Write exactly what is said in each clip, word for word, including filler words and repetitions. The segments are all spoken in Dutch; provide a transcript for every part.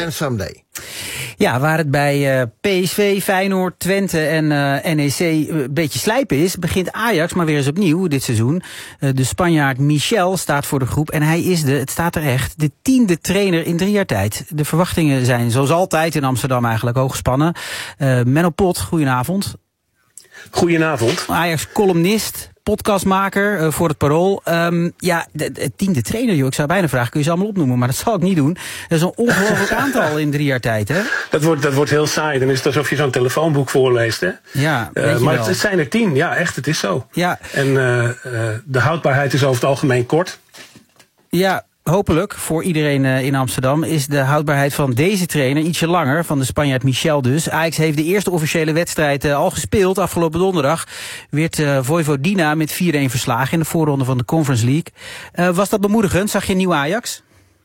and someday. Ja, waar het bij uh, P S V, Feyenoord, Twente en uh, N E C een beetje slijpen is, begint Ajax maar weer eens opnieuw dit seizoen. Uh, de Spanjaard Michel staat voor de groep en hij is de, het staat er echt, de tiende trainer in drie jaar tijd. De verwachtingen zijn zoals altijd in Amsterdam eigenlijk hoog gespannen. Uh, Menno Pot, goedenavond. Goedenavond. Ajax-columnist, podcastmaker uh, voor het Parool. Um, ja, de, de tiende trainer, joh. Ik zou bijna vragen, kun je ze allemaal opnoemen? Maar dat zal ik niet doen. Dat is een ongelooflijk aantal in drie jaar tijd, hè? Dat wordt, dat wordt heel saai. Dan is het alsof je zo'n telefoonboek voorleest, hè? Ja, weet uh, je maar wel. het, het zijn er tien. Ja, echt, het is zo. Ja. En uh, uh, de houdbaarheid is over het algemeen kort. Ja, hopelijk voor iedereen uh, in Amsterdam is de houdbaarheid van deze trainer ietsje langer, van de Spanjaard Michel dus. Ajax heeft de eerste officiële wedstrijd uh, al gespeeld. Afgelopen donderdag werd uh, Vojvodina met vier-een verslagen in de voorronde van de Conference League. Uh, was dat bemoedigend? Zag je een nieuw Ajax?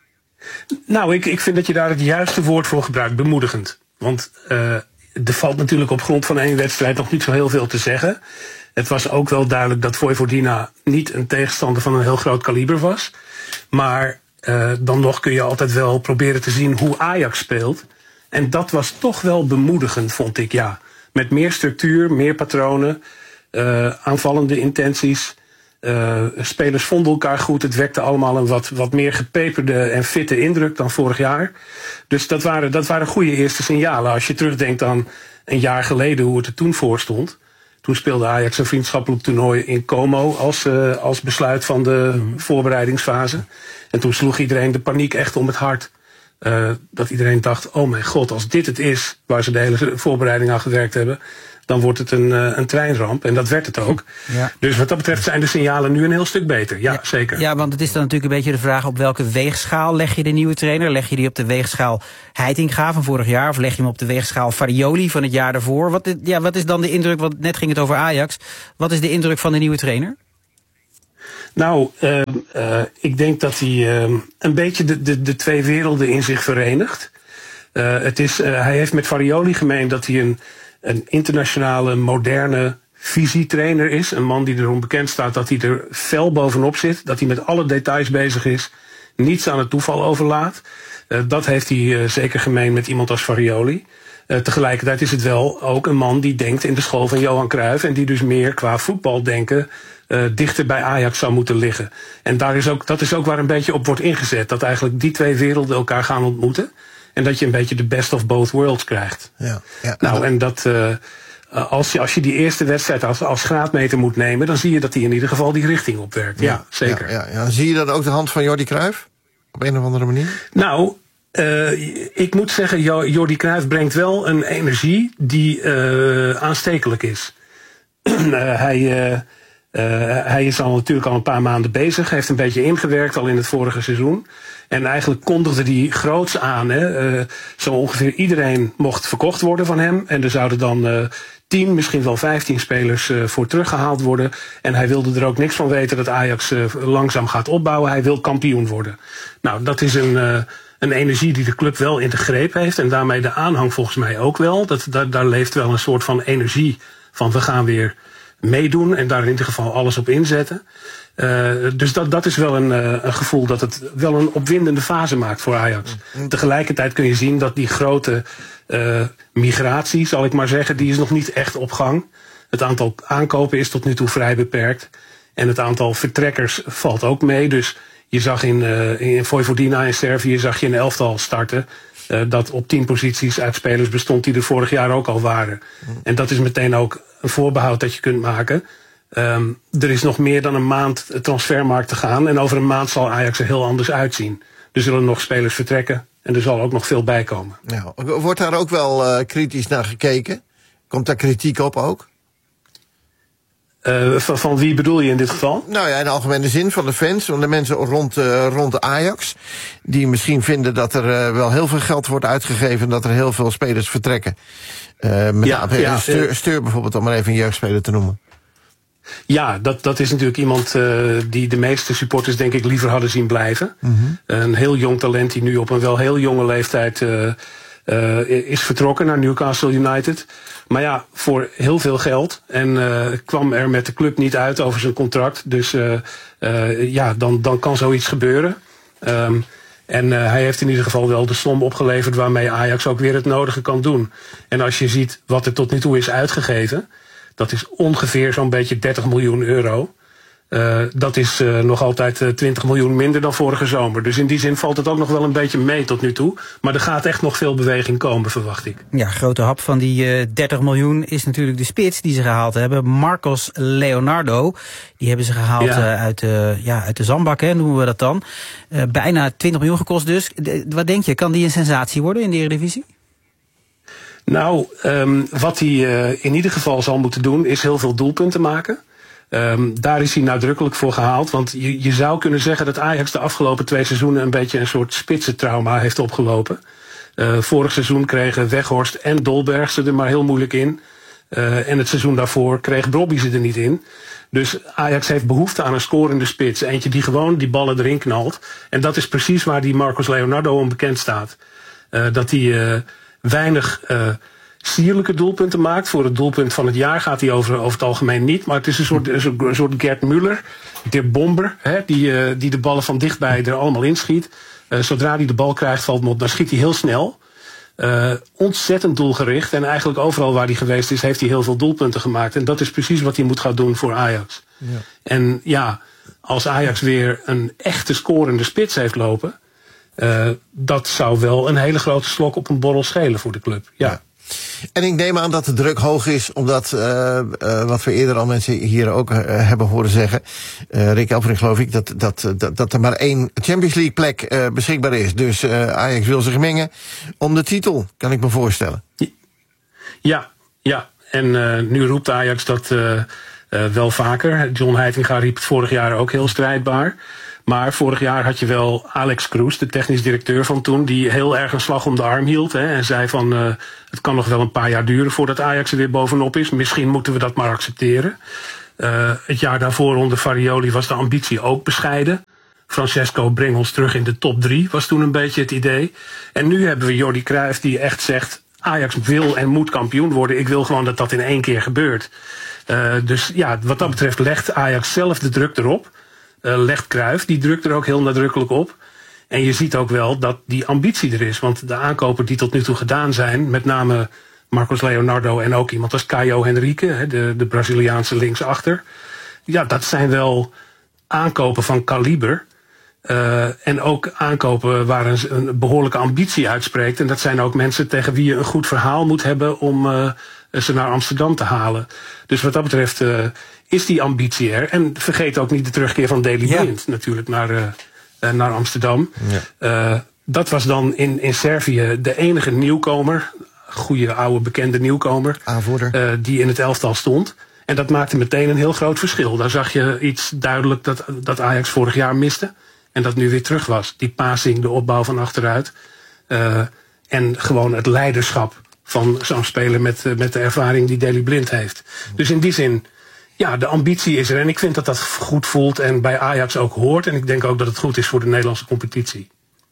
Nou, ik, ik vind dat je daar het juiste woord voor gebruikt, bemoedigend. Want uh, er valt natuurlijk op grond van één wedstrijd nog niet zo heel veel te zeggen. Het was ook wel duidelijk dat Vojvodina niet een tegenstander van een heel groot kaliber was. Maar uh, dan nog kun je altijd wel proberen te zien hoe Ajax speelt. En dat was toch wel bemoedigend, vond ik, ja. Met meer structuur, meer patronen, uh, aanvallende intenties. Uh, spelers vonden elkaar goed. Het wekte allemaal een wat, wat meer gepeperde en fitte indruk dan vorig jaar. Dus dat waren, dat waren goede eerste signalen. Als je terugdenkt aan een jaar geleden hoe het er toen voor stond. Toen speelde Ajax een vriendschappelijk toernooi in Como als, uh, als besluit van de mm. voorbereidingsfase. En toen sloeg iedereen de paniek echt om het hart. Uh, dat iedereen dacht, oh mijn god, als dit het is waar ze de hele voorbereiding aan gewerkt hebben, dan wordt het een, uh, een treinramp. En dat werd het ook. Ja. Dus wat dat betreft zijn de signalen nu een heel stuk beter. Ja, ja, zeker. Ja, want het is dan natuurlijk een beetje de vraag op welke weegschaal leg je de nieuwe trainer? Leg je die op de weegschaal Heitinga van vorig jaar? Of leg je hem op de weegschaal Farioli van het jaar daarvoor? Wat, ja, wat is dan de indruk, want net ging het over Ajax. Wat is de indruk van de nieuwe trainer? Nou, uh, uh, ik denk dat hij uh, een beetje de, de, de twee werelden in zich verenigt. Uh, het is, uh, hij heeft met Farioli gemeen dat hij een, een internationale, moderne visietrainer is. Een man die erom bekend staat dat hij er fel bovenop zit. Dat hij met alle details bezig is. Niets aan het toeval overlaat. Uh, dat heeft hij uh, zeker gemeen met iemand als Farioli. Uh, tegelijkertijd is het wel ook een man die denkt in de school van Johan Cruijff. En die dus meer qua voetbaldenken Uh, dichter bij Ajax zou moeten liggen. En daar is ook, dat is ook waar een beetje op wordt ingezet. Dat eigenlijk die twee werelden elkaar gaan ontmoeten. En dat je een beetje de best of both worlds krijgt. Ja, ja, nou, en dat uh, als, je, als je die eerste wedstrijd als, als graadmeter moet nemen, dan zie je dat die in ieder geval die richting opwerkt. Ja, ja zeker. Ja, ja, ja. Zie je dan ook de hand van Jordi Cruijff? Op een of andere manier? Nou, Uh, ik moet zeggen, Jordi Cruijff brengt wel een energie die uh, aanstekelijk is. uh, hij... Uh, Uh, hij is al natuurlijk al een paar maanden bezig. Heeft een beetje ingewerkt al in het vorige seizoen. En eigenlijk kondigde hij groots aan. Hè. Uh, zo ongeveer iedereen mocht verkocht worden van hem. En er zouden dan uh, tien, misschien wel vijftien spelers uh, voor teruggehaald worden. En hij wilde er ook niks van weten dat Ajax uh, langzaam gaat opbouwen. Hij wil kampioen worden. Nou, dat is een, uh, een energie die de club wel in de greep heeft. En daarmee de aanhang volgens mij ook wel. Dat, daar, daar leeft wel een soort van energie van we gaan weer meedoen en daar in ieder geval alles op inzetten. Uh, dus dat, dat is wel een, uh, een gevoel dat het wel een opwindende fase maakt voor Ajax. Mm. Tegelijkertijd kun je zien dat die grote uh, migratie, zal ik maar zeggen, die is nog niet echt op gang. Het aantal aankopen is tot nu toe vrij beperkt. En het aantal vertrekkers valt ook mee. Dus je zag in, uh, in Vojvodina in Servië zag je een elftal starten. Uh, dat op tien posities uit spelers bestond die er vorig jaar ook al waren. Mm. En dat is meteen ook een voorbehoud dat je kunt maken. Um, er is nog meer dan een maand transfermarkt te gaan. En over een maand zal Ajax er heel anders uitzien. Er zullen nog spelers vertrekken. En er zal ook nog veel bij komen. Ja, wordt daar ook wel uh, kritisch naar gekeken? Komt daar kritiek op ook? Uh, van, van wie bedoel je in dit geval? Nou ja, in de algemene zin van de fans, van de mensen rond, uh, rond de Ajax. Die misschien vinden dat er uh, wel heel veel geld wordt uitgegeven en dat er heel veel spelers vertrekken. Uh, met ja, ja, steur, steur bijvoorbeeld, om maar even een jeugdspeler te noemen. Ja, dat, dat is natuurlijk iemand uh, die de meeste supporters denk ik liever hadden zien blijven. Mm-hmm. Een heel jong talent die nu op een wel heel jonge leeftijd uh, uh, is vertrokken naar Newcastle United. Maar ja, voor heel veel geld. En uh, kwam er met de club niet uit over zijn contract. Dus uh, uh, ja, dan, dan kan zoiets gebeuren. Um, En uh, hij heeft in ieder geval wel de som opgeleverd waarmee Ajax ook weer het nodige kan doen. En als je ziet wat er tot nu toe is uitgegeven, dat is ongeveer zo'n beetje dertig miljoen euro. Uh, dat is uh, nog altijd uh, twintig miljoen minder dan vorige zomer. Dus in die zin valt het ook nog wel een beetje mee tot nu toe. Maar er gaat echt nog veel beweging komen, verwacht ik. Ja, grote hap van die uh, dertig miljoen is natuurlijk de spits die ze gehaald hebben. Marcos Leonardo. Die hebben ze gehaald ja. uh, uit, uh, ja, uit de zandbak, hè, noemen we dat dan. Uh, bijna twintig miljoen gekost dus. De, wat denk je, kan die een sensatie worden in de Eredivisie? Nou, um, wat hij uh, in ieder geval zal moeten doen is heel veel doelpunten maken. Um, daar is hij nadrukkelijk voor gehaald. Want je, je zou kunnen zeggen dat Ajax de afgelopen twee seizoenen een beetje een soort spitsentrauma heeft opgelopen. Uh, vorig seizoen kregen Weghorst en Dolberg ze er maar heel moeilijk in. Uh, en het seizoen daarvoor kreeg Brobby ze er niet in. Dus Ajax heeft behoefte aan een scorende spits. Eentje die gewoon die ballen erin knalt. En dat is precies waar die Marcos Leonardo onbekend staat. Uh, dat hij uh, weinig uh, sierlijke doelpunten maakt. Voor het doelpunt van het jaar gaat hij over, over het algemeen niet. Maar het is een soort, een soort Gerd Müller, de bomber, hè, die, uh, die de ballen van dichtbij er allemaal inschiet. Uh, zodra hij de bal krijgt, valt hem op, dan schiet hij heel snel. Uh, ontzettend doelgericht. En eigenlijk overal waar hij geweest is, heeft hij heel veel doelpunten gemaakt. En dat is precies wat hij moet gaan doen voor Ajax. Ja. En ja, als Ajax weer een echte scorende spits heeft lopen, Uh, dat zou wel een hele grote slok op een borrel schelen voor de club. Ja. Ja. En ik neem aan dat de druk hoog is, omdat, uh, uh, wat we eerder al mensen hier ook uh, hebben horen zeggen, uh, Rick Elfrink geloof ik, dat, dat, dat, dat er maar één Champions League plek uh, beschikbaar is. Dus uh, Ajax wil zich mengen om de titel, kan ik me voorstellen. Ja, ja. En uh, nu roept Ajax dat uh, uh, wel vaker. John Heitinga riep het vorig jaar ook heel strijdbaar. Maar vorig jaar had je wel Alex Kroes, de technisch directeur van toen, die heel erg een slag om de arm hield. Hè, en zei van, uh, het kan nog wel een paar jaar duren voordat Ajax er weer bovenop is. Misschien moeten we dat maar accepteren. Uh, het jaar daarvoor onder Farioli was de ambitie ook bescheiden. Francesco, breng ons terug in de top drie, was toen een beetje het idee. En nu hebben we Jordi Cruijff die echt zegt, Ajax wil en moet kampioen worden. Ik wil gewoon dat dat in één keer gebeurt. Uh, dus ja, wat dat betreft legt Ajax zelf de druk erop. Uh, legt Cruijff, die drukt er ook heel nadrukkelijk op. En je ziet ook wel dat die ambitie er is. Want de aankopen die tot nu toe gedaan zijn, met name Marcos Leonardo en ook iemand als Caio Henrique, de, de Braziliaanse linksachter. Ja, dat zijn wel aankopen van kaliber. Uh, en ook aankopen waar een, een behoorlijke ambitie uitspreekt. En dat zijn ook mensen tegen wie je een goed verhaal moet hebben om uh, ze naar Amsterdam te halen. Dus wat dat betreft uh, is die ambitie er. En vergeet ook niet de terugkeer van Daley ja. Blind natuurlijk naar, uh, uh, naar Amsterdam. Ja. Uh, dat was dan in, in Servië de enige nieuwkomer, goede oude bekende nieuwkomer, uh, die in het elftal stond. En dat maakte meteen een heel groot verschil. Daar zag je iets duidelijk dat, dat Ajax vorig jaar miste. En dat nu weer terug was. Die passing, de opbouw van achteruit. Uh, en gewoon het leiderschap van zo'n speler met, uh, met de ervaring die Daley Blind heeft. Dus in die zin, ja, de ambitie is er. En ik vind dat dat goed voelt en bij Ajax ook hoort. En ik denk ook dat het goed is voor de Nederlandse competitie.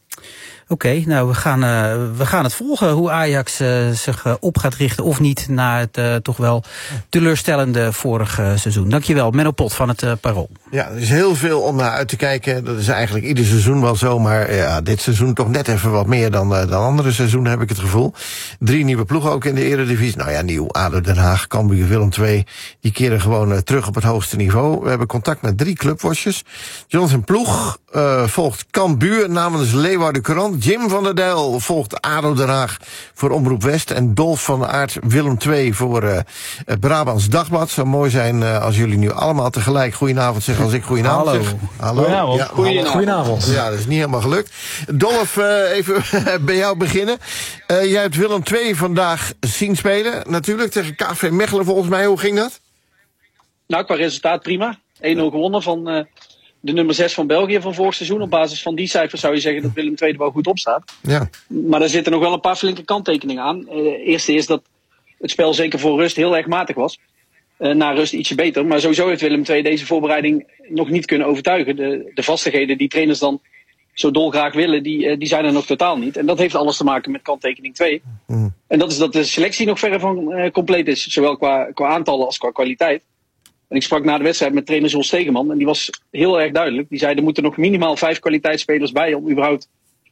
Oké, okay, nou we gaan, uh, we gaan het volgen hoe Ajax uh, zich uh, op gaat richten of niet na het uh, toch wel teleurstellende vorige seizoen. Dankjewel, Menno Pot van het uh, Parool. Ja, er is heel veel om naar uit te kijken. Dat is eigenlijk ieder seizoen wel zo, maar ja, dit seizoen toch net even wat meer dan, uh, dan andere seizoenen, heb ik het gevoel. Drie nieuwe ploegen ook in de Eredivisie. Nou ja, nieuw, A D O Den Haag, Cambuur, Willem twee, die keren gewoon uh, terug op het hoogste niveau. We hebben contact met drie clubwatchers. Jonathan Ploeg uh, volgt Cambuur namens Leeuwarden Courant. Jim van der Dijl volgt A D O Den Haag voor Omroep West. En Dolf van der Aert Willem twee voor uh, Brabants Dagblad. Zou mooi zijn uh, als jullie nu allemaal tegelijk goedenavond zeggen als ik goedenavond Hallo. zeg. Hallo. Goedenavond. Ja, goedenavond. Goedenavond. Ja, dat is niet helemaal gelukt. Dolf, uh, even bij jou beginnen. Uh, jij hebt Willem twee vandaag zien spelen. Natuurlijk tegen K V Mechelen volgens mij. Hoe ging dat? Nou, qua resultaat prima. één nul gewonnen van uh, de nummer zes van België van vorig seizoen. Op basis van die cijfers zou je zeggen dat Willem twee er wel goed op staat. Ja. Maar er zitten nog wel een paar flinke kanttekeningen aan. Uh, de eerste is dat het spel zeker voor rust heel erg matig was. Uh, na rust ietsje beter. Maar sowieso heeft Willem twee deze voorbereiding nog niet kunnen overtuigen. De, de vastigheden die trainers dan zo dolgraag willen, die, uh, die zijn er nog totaal niet. En dat heeft alles te maken met kanttekening twee. Mm. En dat is dat de selectie nog verre van uh, compleet is. Zowel qua, qua aantallen als qua kwaliteit. En ik sprak na de wedstrijd met trainer Jules Stegeman. En die was heel erg duidelijk. Die zei er moeten nog minimaal vijf kwaliteitsspelers bij om überhaupt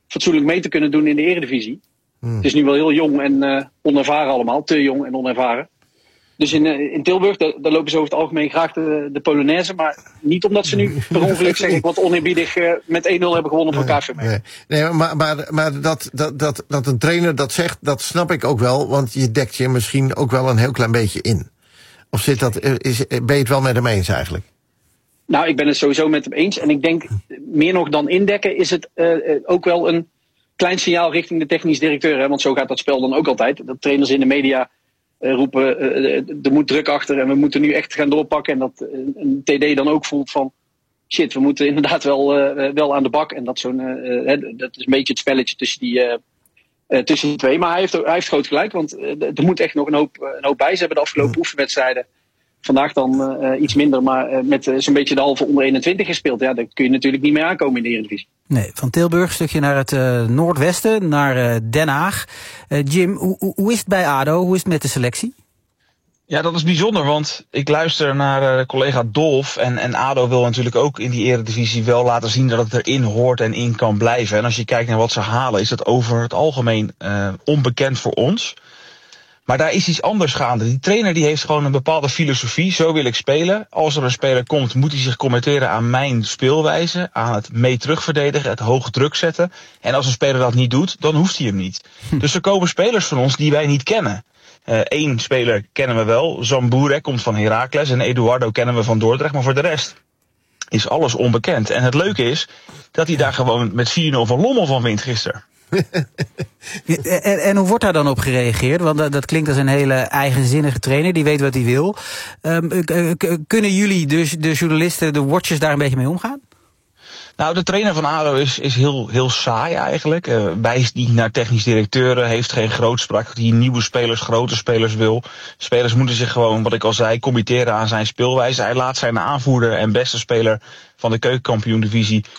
fatsoenlijk mee te kunnen doen in de Eredivisie. Hmm. Het is nu wel heel jong en uh, onervaren allemaal. Te jong en onervaren. Dus in, uh, in Tilburg, daar, daar lopen ze over het algemeen graag de, de Polonaise. Maar niet omdat ze nu per ongeluk, zeg ik, wat oneerbiedig uh, met één nul hebben gewonnen van K V M. Nee, nee maar, maar, maar dat, dat, dat, dat een trainer dat zegt, dat snap ik ook wel. Want je dekt je misschien ook wel een heel klein beetje in. Of zit dat, is, ben je het wel met hem eens eigenlijk? Nou, ik ben het sowieso met hem eens. En ik denk, meer nog dan indekken, is het uh, ook wel een klein signaal richting de technisch directeur. Hè? Want zo gaat dat spel dan ook altijd. Dat trainers in de media uh, roepen, uh, er moet druk achter en we moeten nu echt gaan doorpakken. En dat uh, een T D dan ook voelt van, shit, we moeten inderdaad wel, uh, wel aan de bak. En dat, zo'n, uh, uh, dat is een beetje het spelletje tussen die, uh, uh, tussen die twee. Maar hij heeft, hij heeft groot gelijk, want uh, er moet echt nog een hoop, een hoop bij. Ze hebben de afgelopen oefenwedstrijden. Vandaag dan uh, iets minder, maar uh, met uh, zo'n beetje de halve onder eenentwintig gespeeld. Ja, daar kun je natuurlijk niet mee aankomen in de Eredivisie. Nee, van Tilburg een stukje naar het uh, noordwesten, naar uh, Den Haag. Uh, Jim, hoe, hoe is het bij ADO? Hoe is het met de selectie? Ja, dat is bijzonder, want ik luister naar uh, collega Dolf. En, en ADO wil natuurlijk ook in die Eredivisie wel laten zien dat het erin hoort en in kan blijven. En als je kijkt naar wat ze halen, is dat over het algemeen uh, onbekend voor ons. Maar daar is iets anders gaande. Die trainer die heeft gewoon een bepaalde filosofie. Zo wil ik spelen. Als er een speler komt, moet hij zich committeren aan mijn speelwijze. Aan het mee terugverdedigen, het hoge druk zetten. En als een speler dat niet doet, dan hoeft hij hem niet. Hm. Dus er komen spelers van ons die wij niet kennen. Eén uh, speler kennen we wel. Zambourek komt van Heracles. En Eduardo kennen we van Dordrecht. Maar voor de rest is alles onbekend. En het leuke is dat hij daar gewoon met vier nul van Lommel van wint gisteren. en, en hoe wordt daar dan op gereageerd? Want dat, dat klinkt als een hele eigenzinnige trainer, die weet wat hij wil. Um, k- kunnen jullie, dus de journalisten, de watchers, daar een beetje mee omgaan? Nou, de trainer van ADO is, is heel, heel saai eigenlijk. Uh, wijst niet naar technisch directeuren, heeft geen grootspraak die nieuwe spelers, grote spelers wil. Spelers moeten zich gewoon, wat ik al zei, committeren aan zijn speelwijze. Hij laat zijn aanvoerder en beste speler van de keukenkampioen-divisie